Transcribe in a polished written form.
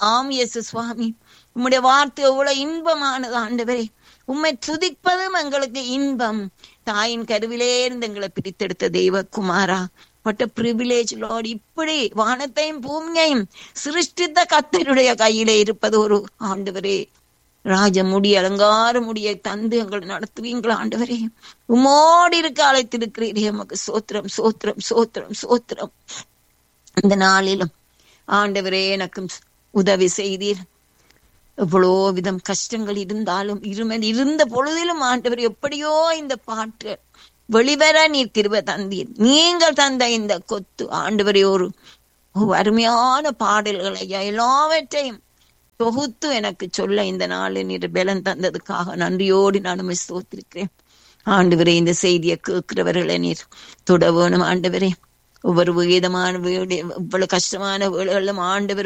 ஆம் இயேசு சுவாமி, உம்முடைய வார்த்தை எவ்வளவு இன்பமானது ஆண்டவரே. உம்மை துதிப்பதும் எங்களுக்கு இன்பம். தாயின் கருவிலே இருந்து எங்களை பிரித்தெடுத்த தெய்வ குமாரா, what a privilege Lord. இப்படி வானத்தையும் பூமியையும் சிருஷ்டித்த கர்த்தருடைய கையிலே இருப்பது ஒரு ஆண்டவரே. ராஜ முடி அலங்கார முடியை தந்து எங்களை நடத்துவீங்களா ஆண்டவரே. உம்மோடு இருக்க அழைத்திருக்கிறீரே, எமக்கு சோத்திரம் சோத்திரம் சோத்திரம் சோத்திரம். இந்த நாளிலும் ஆண்டவரே எனக்கும் உதவி செய்தீர். எவ்வளோ விதம் கஷ்டங்கள் இருந்தாலும் இருந்த பொழுதிலும் ஆண்டவர் எப்படியோ இந்த பாட்டு வெளிவர நீர் கிருபை தந்தீர். நீங்கள் தந்த இந்த கொத்து ஆண்டவரே ஒரு அருமையான பாடல்களை எல்லாவற்றையும் தொகுத்து எனக்கு சொல்ல இந்த நாள் நீர் பலன் தந்ததுக்காக நன்றியோடு நான் ஸ்தோத்திரிக்கிறேன் ஆண்டவரே. இந்த செய்தியை கேட்கிறவர்களை நீர் தொட வேணும் ஆண்டவரே. ஒவ்வொரு விதமான இவ்வளவு கஷ்டமான வேலைகளும் ஆண்டவர்